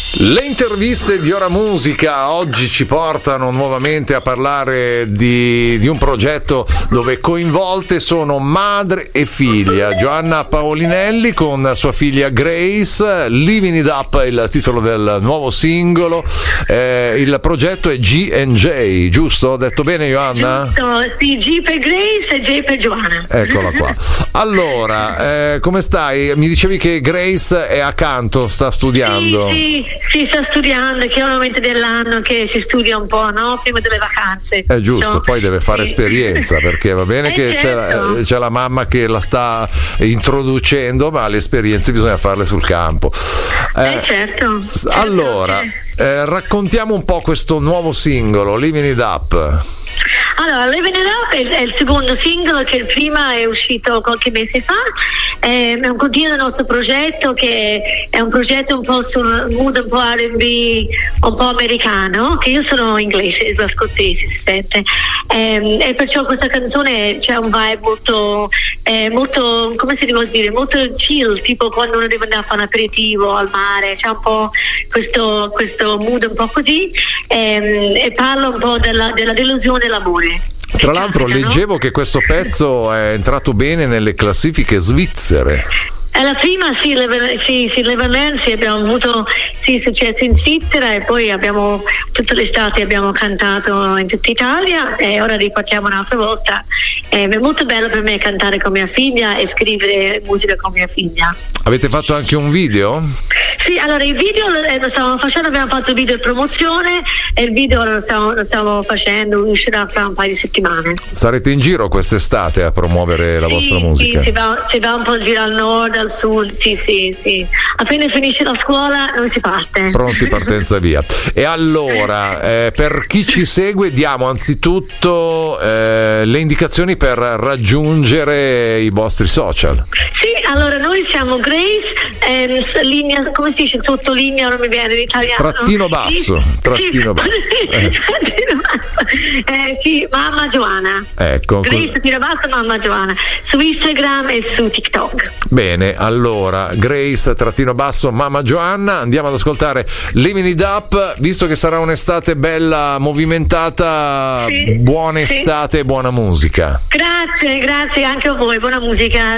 Le interviste di Ora Musica oggi ci portano nuovamente a parlare di un progetto dove coinvolte sono madre e figlia. Joanna Paolinelli con sua figlia Grace, Living It Up è il titolo del nuovo singolo. Il progetto è G&J, giusto? Ho detto bene, Joanna? Giusto, sì, G per Grace e J per Joanna. Eccola qua. Allora, come stai? Mi dicevi che Grace è accanto, sta studiando. Sì, sta studiando, che è un momento dell'anno che si studia un po', no? Prima delle vacanze. È giusto, poi deve fare esperienza, perché va bene che certo. c'è la mamma che la sta introducendo, ma le esperienze bisogna farle sul campo. Certo. Allora, raccontiamo un po' questo nuovo singolo, Living It Up. Allora, Living It Up è il secondo singolo, che il prima è uscito qualche mese fa. È un continuo del nostro progetto, che è un progetto un po' sul mood un po' R&B, un po' americano, che io sono inglese, sono scozzese, si sente, e perciò questa canzone c'è un vibe molto, come si deve dire, molto chill, tipo quando uno deve andare a fare un aperitivo al mare, c'è un po' questo mood un po' così, e parla un po' della delusione e l'amore. Tra l'altro leggevo che questo pezzo è entrato bene nelle classifiche svizzere. È la prima, sì, Leverland, abbiamo avuto successo in Svizzera, e poi abbiamo tutta l'estate abbiamo cantato in tutta Italia, e ora ripartiamo un'altra volta. È molto bello per me cantare con mia figlia e scrivere musica con mia figlia. Avete fatto anche un video? Sì, allora il video lo stiamo facendo, abbiamo fatto il video di promozione, e il video lo stiamo facendo, uscirà fra un paio di settimane. Sarete in giro quest'estate a promuovere la vostra musica? Sì, si va un po' in giro al nord, al sud, sì. Appena finisce la scuola noi si parte. Pronti, partenza via. E allora, per chi ci segue, diamo anzitutto le indicazioni per raggiungere i vostri social. Sì, allora noi siamo Grace, linea, come si dice, sottolinea, non mi viene in italiano. Trattino basso. Sì, mamma Joanna. Ecco. Grace trattino basso, mamma Joanna. Su Instagram e su TikTok. Bene, allora Grace trattino basso mamma Joanna, andiamo ad ascoltare Living It Up, visto che sarà un'estate bella movimentata. Buona estate e buona musica. Grazie anche a voi, buona musica.